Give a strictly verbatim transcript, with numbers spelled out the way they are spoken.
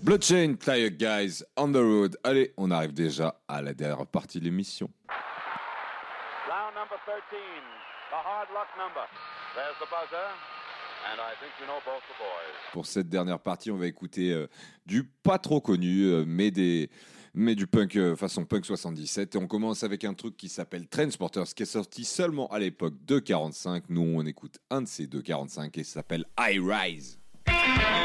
Bloodchain, Tired Guys, On the Road. Allez, on arrive déjà à la dernière partie de l'émission. Round number thirteen, the hard luck number. There's the buzzer, and I think you know both the boys. Pour cette dernière partie, on va écouter euh, du pas trop connu, euh, mais des mais du punk euh, façon punk soixante-dix-sept. Et on commence avec un truc qui s'appelle Transporters, qui est sorti seulement à l'époque de quarante-cinq. Nous, on écoute un de ces deux quarante-cinq et ça s'appelle I Rise.